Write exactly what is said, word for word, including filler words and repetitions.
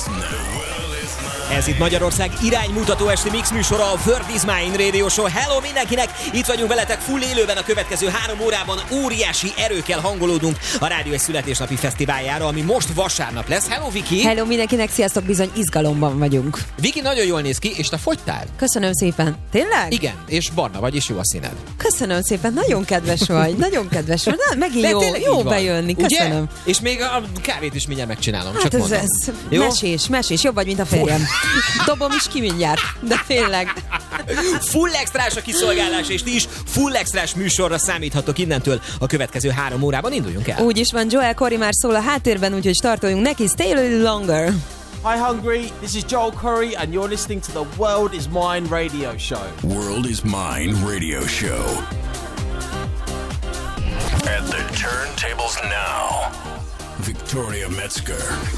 Ez itt Magyarország iránymutató esti mix műsora, a World is Mine Radio Show. Hello mindenkinek! Itt vagyunk veletek full élőben a következő három órában. Óriási erőkkel hangolódunk a Rádió egy születésnapi fesztiváljára, ami most vasárnap lesz. Hello, Viki! Hello mindenkinek, sziasztok, bizony izgalomban vagyunk. Viki, nagyon jól néz ki, és te fogytál? Köszönöm szépen. Tényleg? Igen, és barna vagy, és jó a színed. Köszönöm szépen, nagyon kedves vagy, nagyon kedves vagy. Na, megint De jó, jó bejönni, köszönöm. Ugye? És még a kávét is mindjárt megcsinálom, Hát csak ez, mondom. ez Jó? mesés, mesés, jobb vagy, mint a férjem. Dobom is ki mindjárt, de tényleg. Full extrás a kiszolgálás, és ti is full extrás műsorra számíthatok innentől a következő három órában. Induljunk el. Úgy is van, Joel Corey már szól a háttérben, úgyhogy startoljunk neki. Stay a little longer. Hi Hungary, this is Joel Curry and you're listening to the World is Mine radio show. World is Mine radio show. At the turntables now, Victoria Metzger.